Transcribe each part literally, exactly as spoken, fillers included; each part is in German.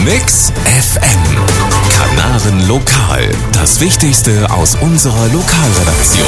Mix F M. Kanaren Lokal. Das Wichtigste aus unserer Lokalredaktion.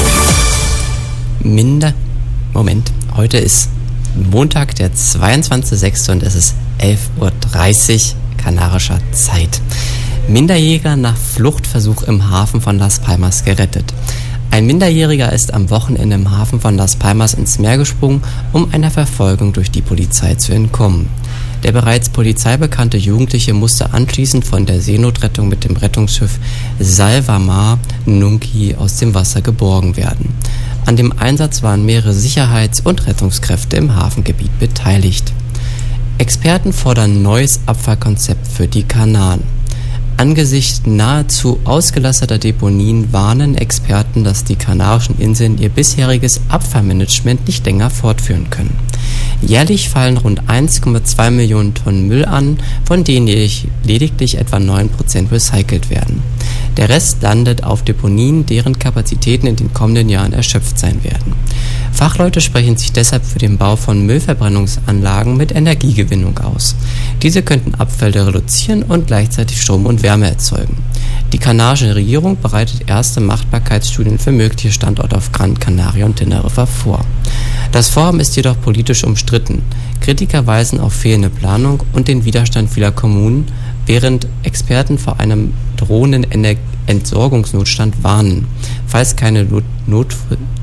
Minder. Moment. Heute ist Montag, der zweiundzwanzigster sechster und es ist elf Uhr dreißig kanarischer Zeit. Minderjähriger nach Fluchtversuch im Hafen von Las Palmas gerettet. Ein Minderjähriger ist am Wochenende im Hafen von Las Palmas ins Meer gesprungen, um einer Verfolgung durch die Polizei zu entkommen. Der bereits polizeibekannte Jugendliche musste anschließend von der Seenotrettung mit dem Rettungsschiff Salvamar Nunki aus dem Wasser geborgen werden. An dem Einsatz waren mehrere Sicherheits- und Rettungskräfte im Hafengebiet beteiligt. Experten fordern neues Abfallkonzept für die Kanaren. Angesichts nahezu ausgelasteter Deponien warnen Experten, dass die Kanarischen Inseln ihr bisheriges Abfallmanagement nicht länger fortführen können. Jährlich fallen rund eins Komma zwei Millionen Tonnen Müll an, von denen lediglich etwa neun Prozent recycelt werden. Der Rest landet auf Deponien, deren Kapazitäten in den kommenden Jahren erschöpft sein werden. Fachleute sprechen sich deshalb für den Bau von Müllverbrennungsanlagen mit Energiegewinnung aus. Diese könnten Abfälle reduzieren und gleichzeitig Strom und Wärme erzeugen. Die kanarische Regierung bereitet erste Machbarkeitsstudien für mögliche Standorte auf Gran Canaria und Teneriffa vor. Das Vorhaben ist jedoch politisch umstritten. Kritiker weisen auf fehlende Planung und den Widerstand vieler Kommunen, während Experten vor einem drohenden Ener- Entsorgungsnotstand warnen, falls keine, Not- Not-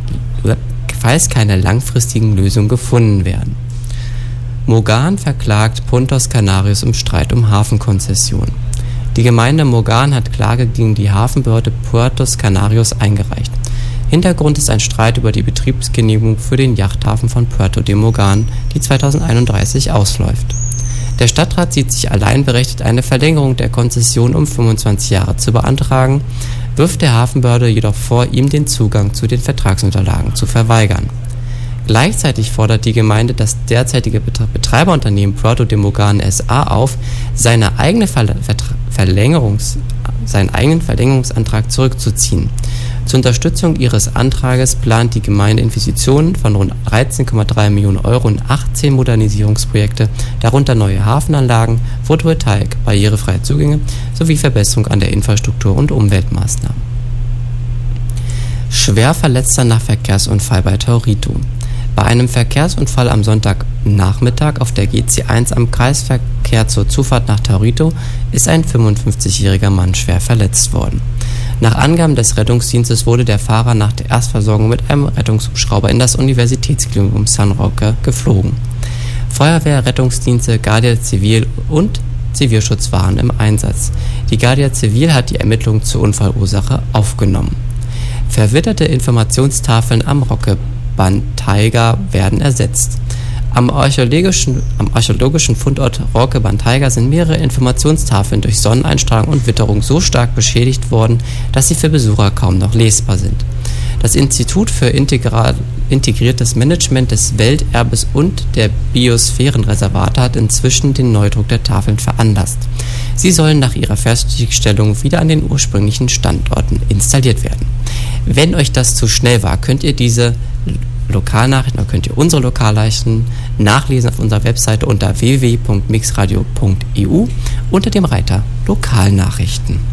falls keine langfristigen Lösungen gefunden werden. Mogan verklagt Puntos Canarios im Streit um Hafenkonzession. Die Gemeinde Mogan hat Klage gegen die Hafenbehörde Puertos Canarios eingereicht. Hintergrund ist ein Streit über die Betriebsgenehmigung für den Yachthafen von Puerto de Mogan, die zweitausendeinunddreißig ausläuft. Der Stadtrat sieht sich allein berechtigt, eine Verlängerung der Konzession um fünfundzwanzig Jahre zu beantragen, wirft der Hafenbehörde jedoch vor, ihm den Zugang zu den Vertragsunterlagen zu verweigern. Gleichzeitig fordert die Gemeinde das derzeitige Betreiberunternehmen Puerto de Mogan S A auf, seine eigene Ver- Vertra- Verlängerungs- seinen eigenen Verlängerungsantrag zurückzuziehen. Zur Unterstützung ihres Antrages plant die Gemeinde Investitionen von rund dreizehn Komma drei Millionen Euro in achtzehn Modernisierungsprojekte, darunter neue Hafenanlagen, Photovoltaik, barrierefreie Zugänge sowie Verbesserung an der Infrastruktur und Umweltmaßnahmen. Schwerverletzter nach Verkehrsunfall bei Taurito. Bei einem Verkehrsunfall am Sonntagnachmittag auf der G C eins am Kreisverkehr zur Zufahrt nach Taurito ist ein fünfundfünfzigjähriger Mann schwer verletzt worden. Nach Angaben des Rettungsdienstes wurde der Fahrer nach der Erstversorgung mit einem Rettungshubschrauber in das Universitätsklinikum San Roque geflogen. Feuerwehr, Rettungsdienste, Guardia Civil und Zivilschutz waren im Einsatz. Die Guardia Civil hat die Ermittlungen zur Unfallursache aufgenommen. Verwitterte Informationstafeln am Roque Bantayga werden ersetzt. Am archäologischen, am archäologischen Fundort Roque Bantayga sind mehrere Informationstafeln durch Sonneneinstrahlung und Witterung so stark beschädigt worden, dass sie für Besucher kaum noch lesbar sind. Das Institut für Integral, integriertes Management des Welterbes und der Biosphärenreservate hat inzwischen den Neudruck der Tafeln veranlasst. Sie sollen nach ihrer Fertigstellung wieder an den ursprünglichen Standorten installiert werden. Wenn euch das zu schnell war, könnt ihr diese Lokalnachrichten, oder könnt ihr unsere Lokalnachrichten nachlesen auf unserer Webseite unter w w w punkt mixradio punkt e u unter dem Reiter Lokalnachrichten.